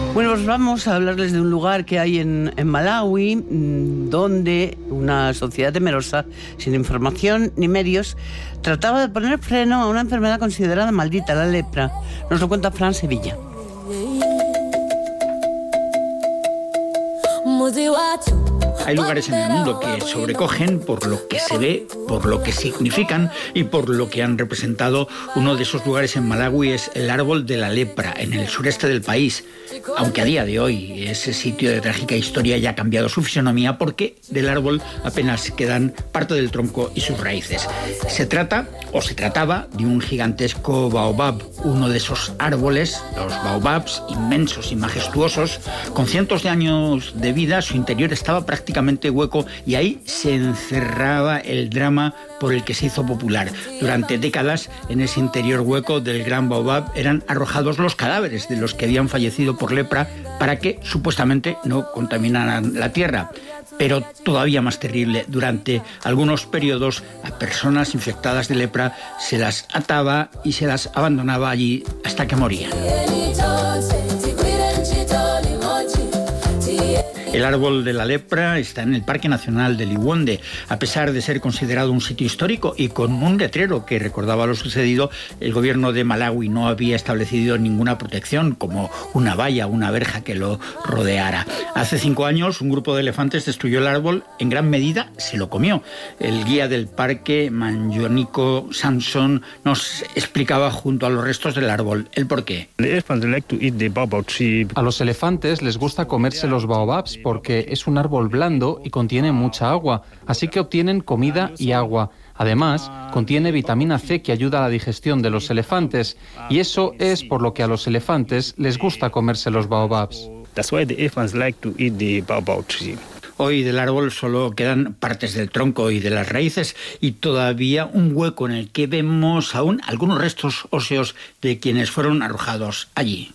Bueno, pues vamos a hablarles de un lugar que hay en Malawi, donde una sociedad temerosa, sin información ni medios, trataba de poner freno a una enfermedad considerada maldita, la lepra. Nos lo cuenta Fran Sevilla. Hay lugares en el mundo que sobrecogen por lo que se ve, por lo que significan y por lo que han representado. Uno de esos lugares en Malawi es el árbol de la lepra, en el sureste del país. Aunque a día de hoy ese sitio de trágica historia ya ha cambiado su fisonomía, porque del árbol apenas quedan parte del tronco y sus raíces. Se trataba de un gigantesco baobab, uno de esos árboles, los baobabs, inmensos y majestuosos, con cientos de años de vida. Su interior estaba prácticamente hueco y ahí se encerraba el drama por el que se hizo popular. Durante décadas, en ese interior hueco del gran baobab eran arrojados los cadáveres de los que habían fallecido por lepra para que supuestamente no contaminaran la tierra. Pero todavía más terrible, durante algunos periodos a personas infectadas de lepra se las ataba y se las abandonaba allí hasta que morían. El árbol de la lepra está en el Parque Nacional de Liwonde. A pesar de ser considerado un sitio histórico y con un letrero que recordaba lo sucedido, el gobierno de Malawi no había establecido ninguna protección, como una valla, una verja que lo rodeara. Hace 5 años, un grupo de elefantes destruyó el árbol, en gran medida se lo comió. El guía del parque, Manjoniko Samson, nos explicaba junto a los restos del árbol el porqué. A los elefantes les gusta comerse los baobabs porque es un árbol blando y contiene mucha agua, así que obtienen comida y agua. Además, contiene vitamina C que ayuda a la digestión de los elefantes, y eso es por lo que a los elefantes les gusta comerse los baobabs. Hoy del árbol solo quedan partes del tronco y de las raíces y todavía un hueco en el que vemos aún algunos restos óseos de quienes fueron arrojados allí.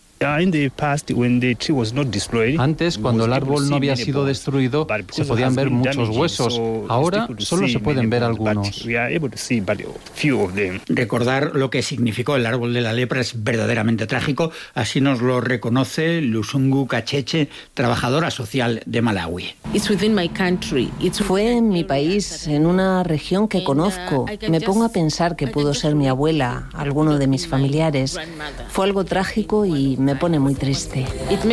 Antes, cuando el árbol no había sido destruido, se podían ver muchos huesos. Ahora solo se pueden ver algunos. Recordar lo que significó el árbol de la lepra es verdaderamente trágico. Así nos lo reconoce Lusungu Kacheche, trabajadora social de Malawi. Fue en mi país, en una región que conozco. Me pongo a pensar que pudo ser mi abuela, alguno de mis familiares. Fue algo trágico y me pone muy triste.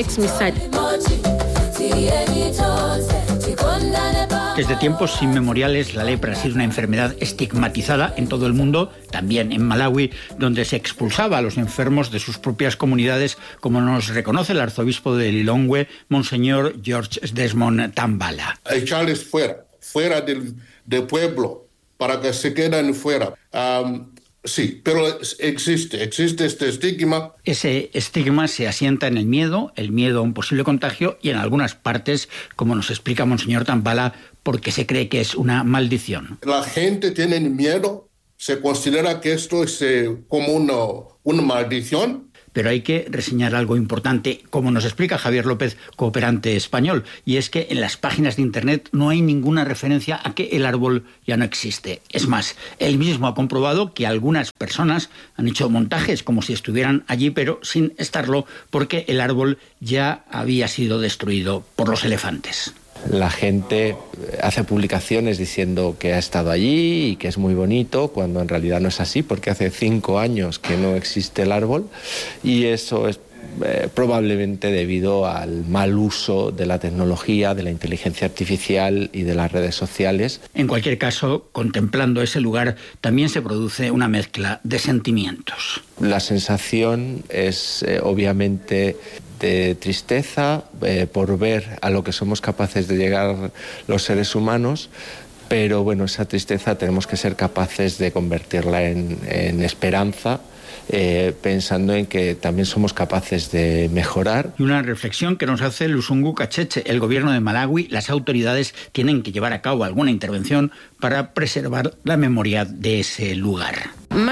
Desde tiempos inmemoriales, la lepra ha sido una enfermedad estigmatizada en todo el mundo, también en Malawi, donde se expulsaba a los enfermos de sus propias comunidades, como nos reconoce el arzobispo de Lilongwe, Monseñor George Desmond Tambala. Echarles fuera del pueblo, para que se queden fuera. Sí, pero existe este estigma. Ese estigma se asienta en el miedo a un posible contagio y en algunas partes, como nos explica Monseñor Tambala, porque se cree que es una maldición. La gente tiene miedo, se considera que esto es como una maldición. Pero hay que reseñar algo importante, como nos explica Javier López, cooperante español, y es que en las páginas de Internet no hay ninguna referencia a que el árbol ya no existe. Es más, él mismo ha comprobado que algunas personas han hecho montajes como si estuvieran allí, pero sin estarlo, porque el árbol ya había sido destruido por los elefantes. La gente hace publicaciones diciendo que ha estado allí y que es muy bonito, cuando en realidad no es así, porque hace 5 años que no existe el árbol, y eso es probablemente debido al mal uso de la tecnología, de la inteligencia artificial y de las redes sociales. En cualquier caso, contemplando ese lugar, también se produce una mezcla de sentimientos. La sensación es obviamente de tristeza por ver a lo que somos capaces de llegar los seres humanos, pero bueno, esa tristeza tenemos que ser capaces de convertirla en esperanza, pensando en que también somos capaces de mejorar. Y una reflexión que nos hace Lusungu Kacheche. El gobierno de Malawi, las autoridades tienen que llevar a cabo alguna intervención para preservar la memoria de ese lugar.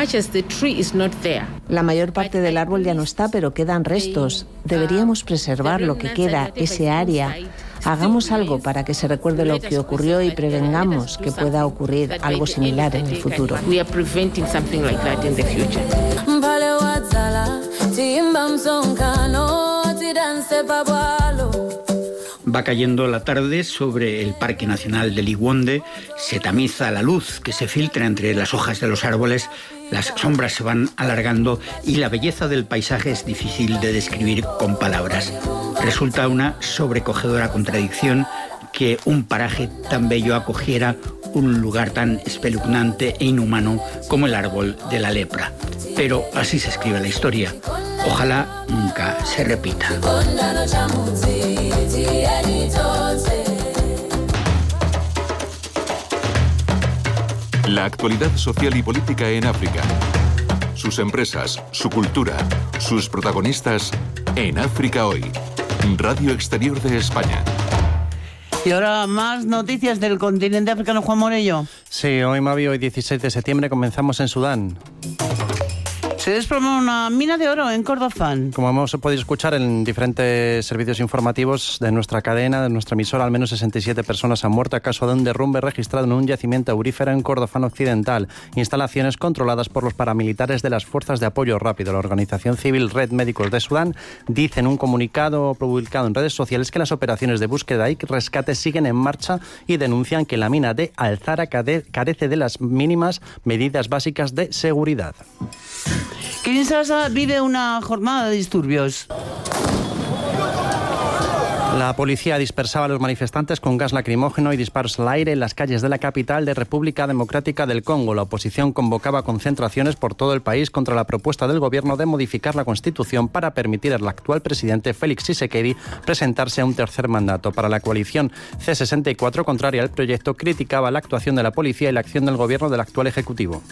La mayor parte del árbol ya no está, pero quedan restos. Deberíamos preservar lo que queda, ese área. Hagamos algo para que se recuerde lo que ocurrió y prevengamos que pueda ocurrir algo similar en el futuro. Va cayendo la tarde sobre el Parque Nacional de Liwonde, se tamiza la luz que se filtra entre las hojas de los árboles, las sombras se van alargando y la belleza del paisaje es difícil de describir con palabras. Resulta una sobrecogedora contradicción que un paraje tan bello acogiera un lugar tan espeluznante e inhumano como el árbol de la lepra. Pero así se escribe la historia. Ojalá nunca se repita. La actualidad social y política en África. Sus empresas, su cultura, sus protagonistas en África Hoy. Radio Exterior de España. Y ahora más noticias del continente africano, Juan Morello. Sí, hoy 16 de septiembre, comenzamos en Sudán. Se desploma una mina de oro en Kordofán. Como hemos podido escuchar en diferentes servicios informativos de nuestra cadena, de nuestra emisora, al menos 67 personas han muerto a causa de un derrumbe registrado en un yacimiento aurífero en Kordofán Occidental. Instalaciones controladas por los paramilitares de las Fuerzas de Apoyo Rápido. La organización civil Red Médicos de Sudán dice en un comunicado publicado en redes sociales que las operaciones de búsqueda y rescate siguen en marcha y denuncian que la mina de Al-Zara carece de las mínimas medidas básicas de seguridad. Kinshasa vive una jornada de disturbios. La policía dispersaba a los manifestantes con gas lacrimógeno y disparos al aire en las calles de la capital de República Democrática del Congo. La oposición convocaba concentraciones por todo el país contra la propuesta del gobierno de modificar la Constitución para permitir al actual presidente Félix Tshisekedi presentarse a un tercer mandato. Para la coalición C64, contraria al proyecto, criticaba la actuación de la policía y la acción del gobierno del actual Ejecutivo.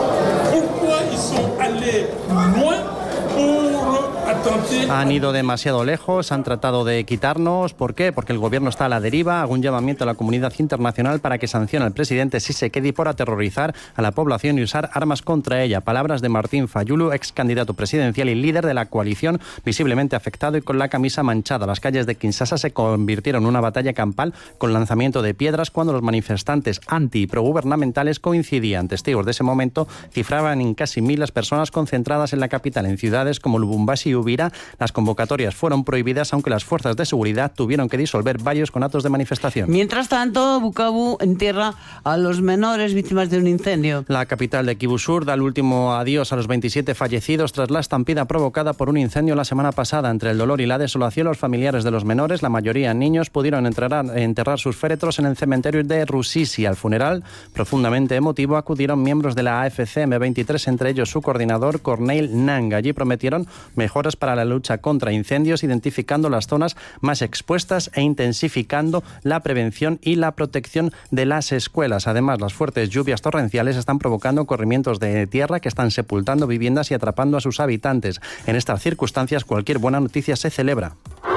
Han ido demasiado lejos, han tratado de quitarnos. ¿Por qué? Porque el gobierno está a la deriva. Hago un llamamiento a la comunidad internacional para que sancione al presidente Tshisekedi por aterrorizar a la población y usar armas contra ella. Palabras de Martín Fayulu, ex candidato presidencial y líder de la coalición, visiblemente afectado y con la camisa manchada. Las calles de Kinshasa se convirtieron en una batalla campal con lanzamiento de piedras cuando los manifestantes anti y progubernamentales coincidían. Testigos de ese momento cifraban en casi 1.000 las personas concentradas en la capital. En ciudades como Lubumbashi y Uvira, las convocatorias fueron prohibidas, aunque las fuerzas de seguridad tuvieron que disolver varios conatos de manifestación. Mientras tanto, Bukavu entierra a los menores víctimas de un incendio. La capital de Kivu Sur da el último adiós a los 27 fallecidos tras la estampida provocada por un incendio la semana pasada. Entre el dolor y la desolación, los familiares de los menores, la mayoría niños, pudieron enterrar sus féretros en el cementerio de Rusisi. Al funeral, profundamente emotivo, acudieron miembros de la AFC M23, entre ellos su coordinador Corneille Nangaa. Allí prometieron mejoras para la lucha contra incendios, identificando las zonas más expuestas e intensificando la prevención y la protección de las escuelas. Además, las fuertes lluvias torrenciales están provocando corrimientos de tierra que están sepultando viviendas y atrapando a sus habitantes. En estas circunstancias, cualquier buena noticia se celebra.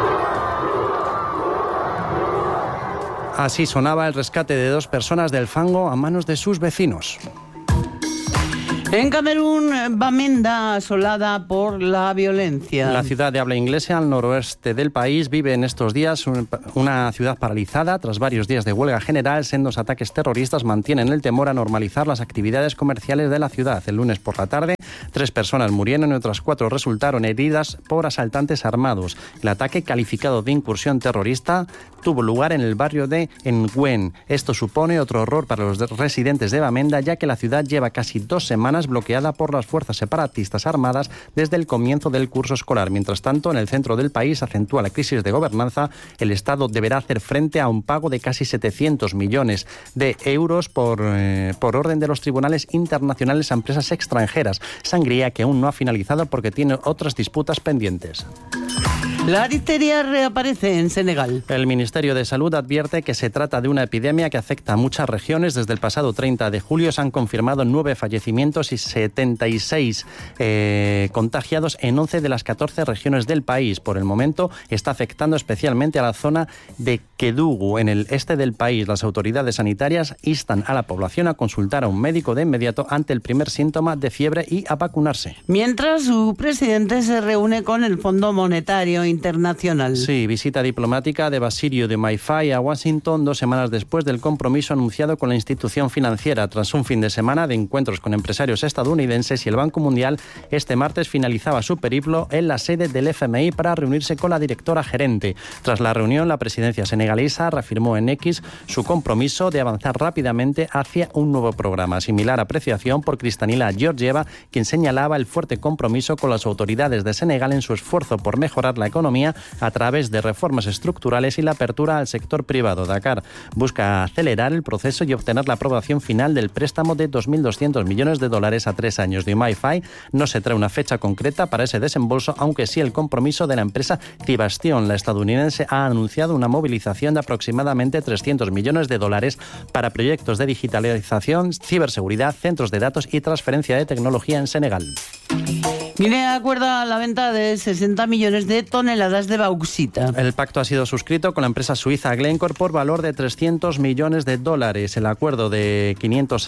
Así sonaba el rescate de 2 personas del fango a manos de sus vecinos. En Camerún, Bamenda asolada por la violencia. La ciudad de habla inglesa al noroeste del país vive en estos días una ciudad paralizada. Tras varios días de huelga general, sendos ataques terroristas mantienen el temor a normalizar las actividades comerciales de la ciudad. El lunes por la tarde, 3 personas murieron y otras 4 resultaron heridas por asaltantes armados. El ataque, calificado de incursión terrorista, tuvo lugar en el barrio de Ngwen. Esto supone otro horror para los residentes de Bamenda, ya que la ciudad lleva casi 2 semanas bloqueada por las fuerzas separatistas armadas desde el comienzo del curso escolar. Mientras tanto, en el centro del país acentúa la crisis de gobernanza. El Estado deberá hacer frente a un pago de casi 700 millones de euros por orden de los tribunales internacionales a empresas extranjeras. Sangría que aún no ha finalizado porque tiene otras disputas pendientes. La difteria reaparece en Senegal. El Ministerio de Salud advierte que se trata de una epidemia que afecta a muchas regiones. Desde el pasado 30 de julio se han confirmado 9 fallecimientos y 76 contagiados en 11 de las 14 regiones del país. Por el momento está afectando especialmente a la zona de Kédougou, en el este del país. Las autoridades sanitarias instan a la población a consultar a un médico de inmediato ante el primer síntoma de fiebre y a vacunarse. Mientras, su presidente se reúne con el Fondo Monetario internacional. Sí, visita diplomática de Basilio Diomaye Faye a Washington 2 semanas después del compromiso anunciado con la institución financiera. Tras un fin de semana de encuentros con empresarios estadounidenses y el Banco Mundial, este martes finalizaba su periplo en la sede del FMI para reunirse con la directora gerente. Tras la reunión, la presidencia senegalesa reafirmó en X su compromiso de avanzar rápidamente hacia un nuevo programa. Similar apreciación por Kristalina Georgieva, quien señalaba el fuerte compromiso con las autoridades de Senegal en su esfuerzo por mejorar la economía a través de reformas estructurales y la apertura al sector privado. Dakar busca acelerar el proceso y obtener la aprobación final del préstamo de $2.200 millones a 3 años. Diomaye Faye no se trae una fecha concreta para ese desembolso, aunque sí el compromiso de la empresa Cibastion. La estadounidense ha anunciado una movilización de aproximadamente $300 millones para proyectos de digitalización, ciberseguridad, centros de datos y transferencia de tecnología en Senegal. Guinea acuerda la venta de 60 millones de toneladas de bauxita. El pacto ha sido suscrito con la empresa suiza Glencore por valor de $300 millones. El acuerdo de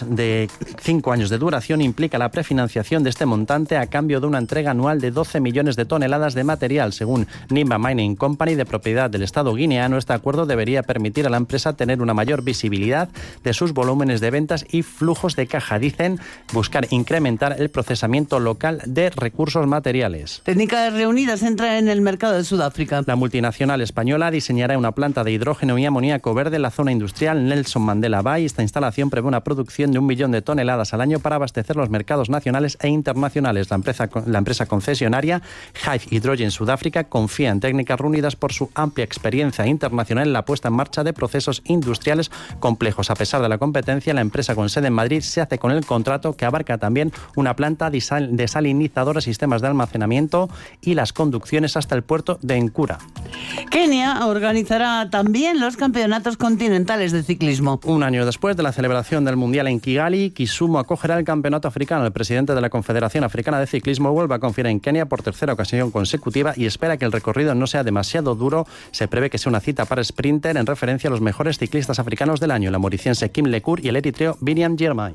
5 años de duración implica la prefinanciación de este montante a cambio de una entrega anual de 12 millones de toneladas de material. Según Nimba Mining Company, de propiedad del Estado guineano, este acuerdo debería permitir a la empresa tener una mayor visibilidad de sus volúmenes de ventas y flujos de caja. Dicen buscar incrementar el procesamiento local de recursos materiales. Técnicas Reunidas entra en el mercado de Sudáfrica. La multinacional española diseñará una planta de hidrógeno y amoníaco verde en la zona industrial Nelson Mandela Bay. Esta instalación prevé una producción de 1 millón de toneladas al año para abastecer los mercados nacionales e internacionales. La empresa concesionaria Hive Hydrogen Sudáfrica confía en Técnicas Reunidas por su amplia experiencia internacional en la puesta en marcha de procesos industriales complejos. A pesar de la competencia, la empresa con sede en Madrid se hace con el contrato, que abarca también una planta desalinizadora, sistemas de almacenamiento y las conducciones hasta el puerto de Encura. Kenia organizará también los campeonatos continentales de ciclismo. Un año después de la celebración del Mundial en Kigali, Kisumu acogerá el Campeonato Africano. El presidente de la Confederación Africana de Ciclismo vuelve a confiar en Kenia por tercera ocasión consecutiva y espera que el recorrido no sea demasiado duro. Se prevé que sea una cita para sprinter en referencia a los mejores ciclistas africanos del año, el mauriciense Kim Lecour y el eritreo Biniam Girmay.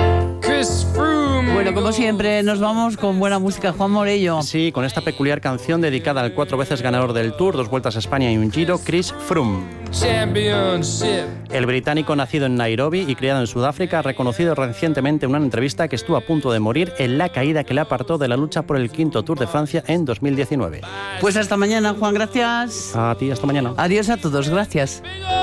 Bueno, como siempre, nos vamos con buena música. Juan Morello. Sí, con esta peculiar canción dedicada al 4 veces ganador del Tour, 2 vueltas a España y un Giro, Chris Froome. El británico, nacido en Nairobi y criado en Sudáfrica, ha reconocido recientemente en una entrevista que estuvo a punto de morir en la caída que le apartó de la lucha por el 5º Tour de Francia en 2019. Pues hasta mañana, Juan, gracias. A ti, hasta mañana. Adiós a todos, gracias.